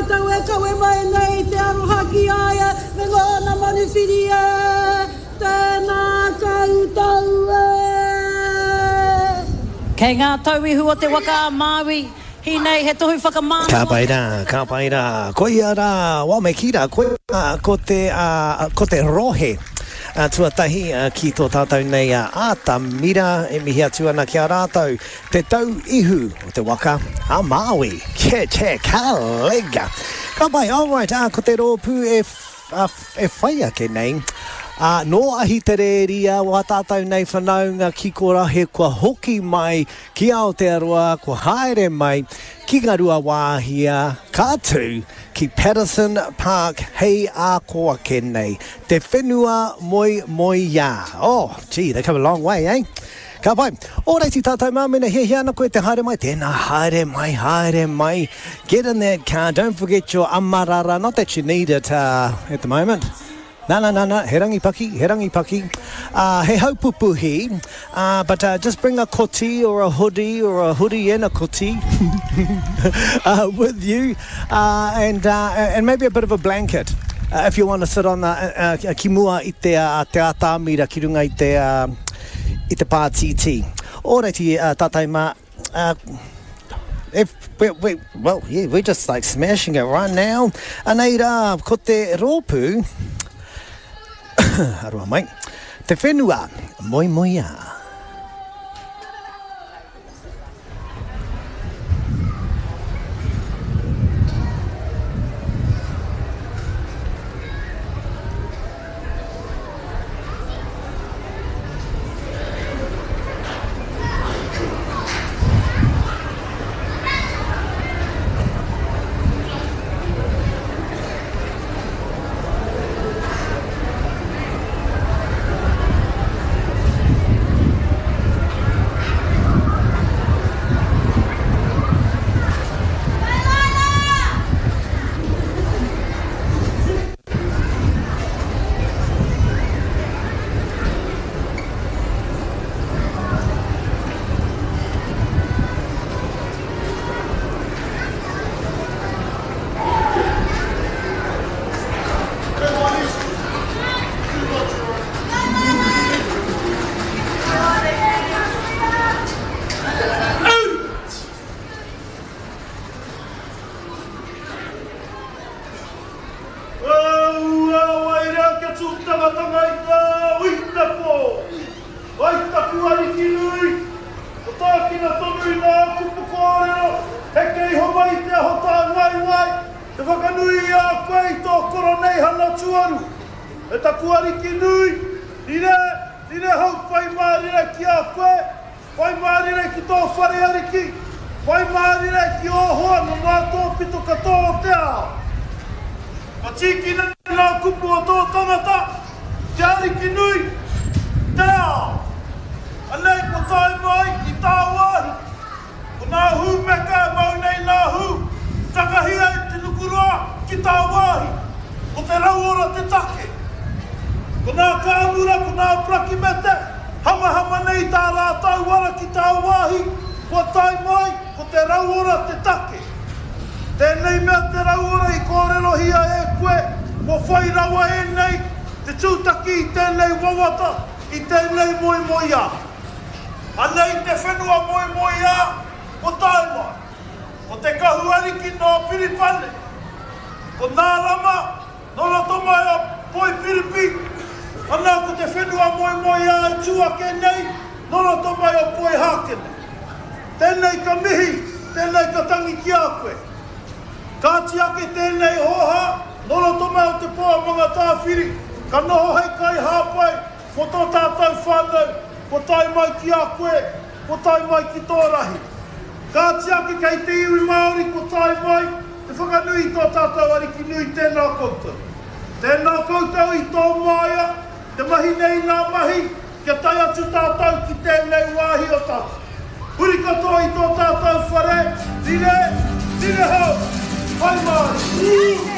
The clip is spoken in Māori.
tau e kau e mai nei te aroha ki aia me ngona manu whiri e tēnā koutou e. Kei ngā tauihu o te waka a Māui, hi nei he tohu whakamāna. Ka paira, ko ia rā, wā me ki rā, ko te rohe. Tuatahi ki tō tātou nei āta mira e mihi atu ana ki a rātou te tau ihu o te waka a Māui. Ka lega. Ka pai, alright, ko te rōpū e whai ake nei. No ahi te re ria wa tātou nei whanaunga ki ko rahe kua hoki mai ki Aotearoa, kua haere mai ki ngā rua wāhia kātū ki Patterson Park hei a koa ke nei. Te whenua moi ia. Oh, gee, they come a long way, eh? Ka pai, o reiti tātou māmena he ana koe te haere mai. Tēnā haere mai. Get in that car, don't forget your amarara. Not that you need it at the moment. No, he rangi paki. He haupupuhi, but just bring a koti or a hoodie and a koti with you, and maybe a bit of a blanket if you want to sit on the ki mua I te atamira ki runga I te pātiti. Ōreti tātai mā, we're just like smashing it right now. Anei rā, ko te rōpū, Arua mai, te whenua, moi a. Tēnā koutou I tō māia, te mahi nei nā mahi, kia tai atu tātou ki tēnei wāhi o tātou. Huri katoa I tō tātou whare, dire hau, whai mai.